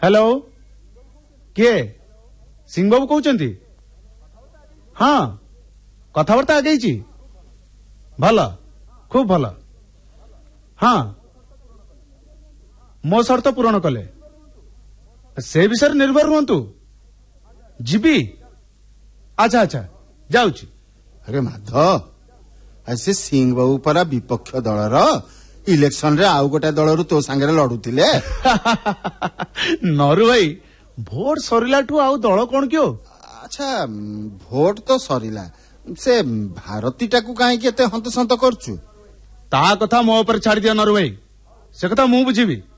Hello किए सिंह बाबू कहते हाँ कथबार्ता आगे भल खूब भल हाँ मो शर्त पूरण कले से विषय निर्भर रुहतु जीवी अच्छा अच्छा जाऊची। अरे माधव से सिंह बाबू परा विपक्ष दलर इलेक्शन रे आउ गोटे दलरू तो सांगे लड़ुतिले नरू भाई भोट सरिला ठू आउ दल कौन क्यों। अच्छा भोट तो सरिला से भारती टाकू कहीं हंत संत करचु ता कथा मो ऊपर छाड़ दिया नरू भाई से कथा मु बुझीबी।